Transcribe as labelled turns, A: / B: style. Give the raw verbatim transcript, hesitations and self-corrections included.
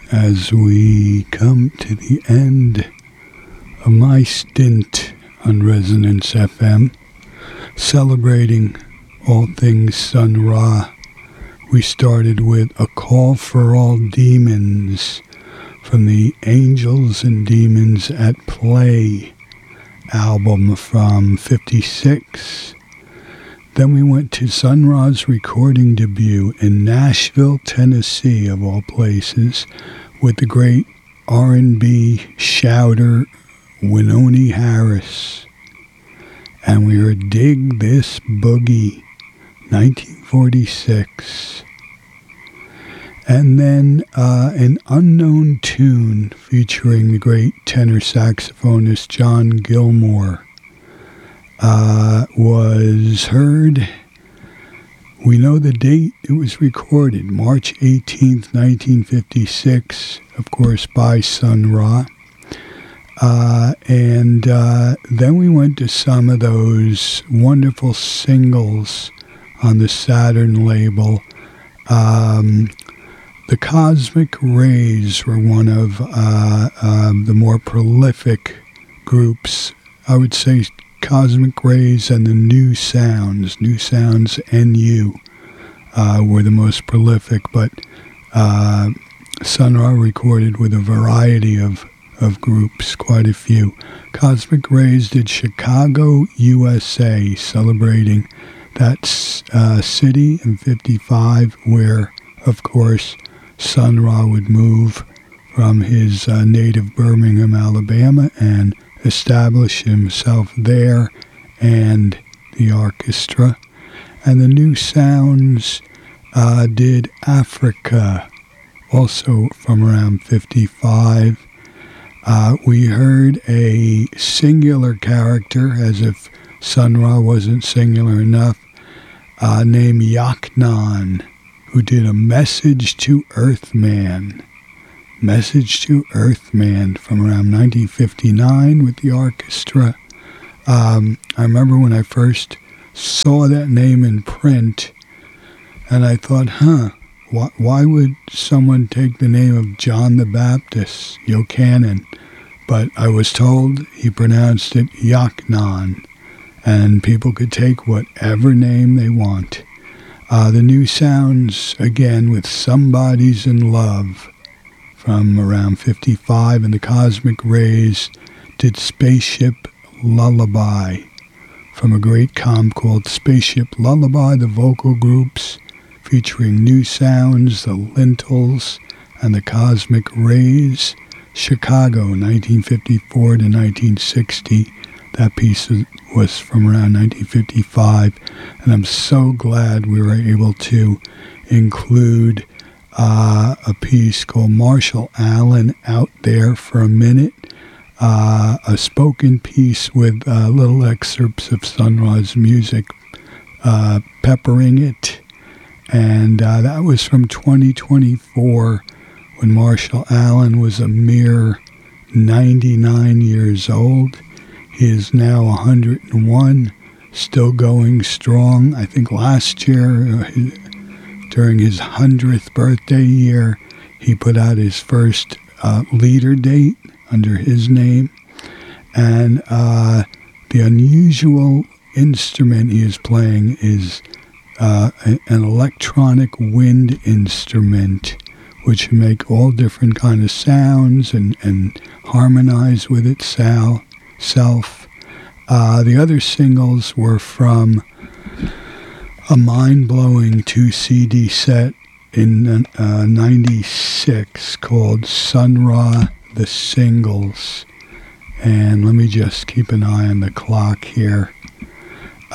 A: as we come to the end of my stint on Resonance F M, celebrating all things Sun Ra. We started with A Call for All Demons from the Angels and Demons at Play album from fifty-six. Then we went to Sun Ra's recording debut in Nashville, Tennessee, of all places, with the great R and B shouter Wynonie Harris. And we heard Dig This Boogie, nineteen forty-six. And then uh, an unknown tune featuring the great tenor saxophonist John Gilmore uh, was heard. We know the date it was recorded, March eighteenth, nineteen fifty-six, of course, by Sun Ra. Uh, and uh, then we went to some of those wonderful singles on the Saturn label. Um, the Cosmic Rays were one of uh, uh, the more prolific groups. I would say Cosmic Rays and the New Sounds, New Sounds N U, uh, were the most prolific, but uh, Sun Ra recorded with a variety of, of groups, quite a few. Cosmic Rays did Chicago, U S A, celebrating that uh, city in fifty-five, where, of course, Sun Ra would move from his uh, native Birmingham, Alabama, and establish himself there and the orchestra. And the New Sounds uh, did Africa, also from around fifty-five. Uh, we heard a singular character, as if Sun Ra wasn't singular enough, uh, named Yaknan, who did a Message to Earthman. Message to Earthman from around nineteen fifty-nine with the orchestra. Um, I remember when I first saw that name in print, and I thought, huh, why, why would someone take the name of John the Baptist, Yochanan? But I was told he pronounced it Yaknan, and people could take whatever name they want. Uh, the New Sounds, again, with Somebody's in Love from around fifty-five, and the Cosmic Rays did Spaceship Lullaby from a great comp called Spaceship Lullaby, the vocal groups featuring New Sounds, the Lintels, and the Cosmic Rays. Chicago, nineteen fifty-four to nineteen sixty. That piece was from around nineteen fifty-five, and I'm so glad we were able to include uh, a piece called Marshall Allen, Out There for a Minute, uh, a spoken piece with uh, little excerpts of Sun Ra's music uh, peppering it, and uh, that was from twenty twenty-four, when Marshall Allen was a mere ninety-nine years old. He is now one hundred one, still going strong. I think last year, uh, during his one hundredth birthday year, he put out his first uh, leader date under his name. And uh, the unusual instrument he is playing is uh, an electronic wind instrument, which make all different kind of sounds and, and harmonize with itself. Self. Uh, the other singles were from a mind-blowing two-C D set in uh, ninety-six called Sun Ra The Singles. And let me just keep an eye on the clock here.